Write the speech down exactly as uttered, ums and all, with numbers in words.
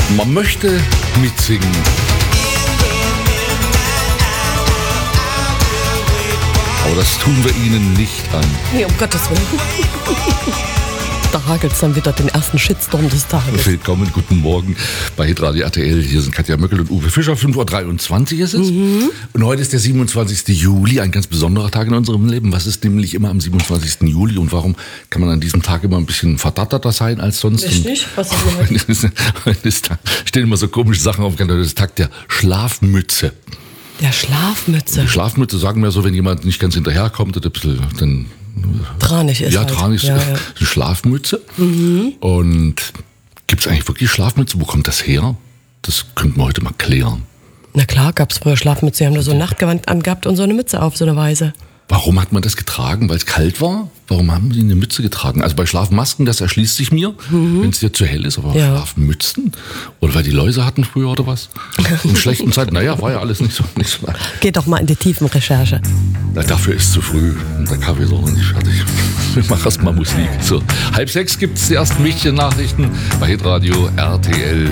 Man möchte mitsingen. Aber das tun wir Ihnen nicht an. Nee, um Gottes Willen. Da hagelt es dann wieder den ersten Shitstorm des Tages. Willkommen, guten Morgen bei Hitradio R T L. Hier sind Katja Möckel und Uwe Fischer. fünf Uhr dreiundzwanzig ist es. Mhm. Und heute ist der siebenundzwanzigsten Juli, ein ganz besonderer Tag in unserem Leben. Was ist nämlich immer am siebenundzwanzigsten Juli und warum kann man an diesem Tag immer ein bisschen verdatterter sein als sonst? Richtig, was ist denn heute? Stehen immer so komische Sachen auf. Das ist Tag der Schlafmütze. Der Schlafmütze. Die Schlafmütze sagen wir so, wenn jemand nicht ganz hinterherkommt oder ein bisschen dann Tranig ist Ja, halt. tranig ist ja, ja. eine Schlafmütze. Mhm. Und gibt es eigentlich wirklich Schlafmütze? Wo kommt das her? Das könnten wir heute mal klären. Na klar, gab es früher Schlafmütze. Sie haben da so ein Nachtgewand angehabt und so eine Mütze auf, so eine Weise. Warum hat man das getragen? Weil es kalt war? Warum haben sie eine Mütze getragen? Also bei Schlafmasken, das erschließt sich mir, mhm. wenn es dir zu hell ist. Aber ja. Schlafmützen? Oder weil die Läuse hatten früher oder was? In schlechten Zeiten, naja, war ja alles nicht so. Nicht so. Geht doch mal in die Tiefenrecherche. Na, dafür ist zu früh. Der Kaffee ist auch noch nicht fertig. Wir machen erst mal Musik. So, halb sechs gibt es die ersten wichtigen Nachrichten bei Hitradio R T L.